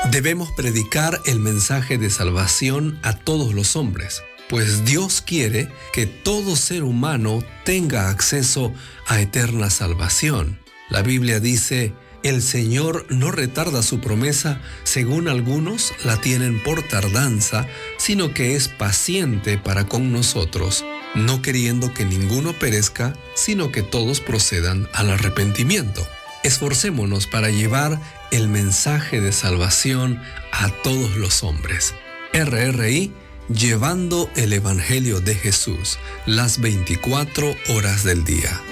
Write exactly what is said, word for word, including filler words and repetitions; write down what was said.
Debemos predicar el mensaje de salvación a todos los hombres, pues Dios quiere que todo ser humano tenga acceso a eterna salvación. La Biblia dice: el Señor no retarda su promesa, según algunos la tienen por tardanza, sino que es paciente para con nosotros, no queriendo que ninguno perezca, sino que todos procedan al arrepentimiento. Esforcémonos para llevar el mensaje de salvación a todos los hombres. R R I, llevando el Evangelio de Jesús las veinticuatro horas del día.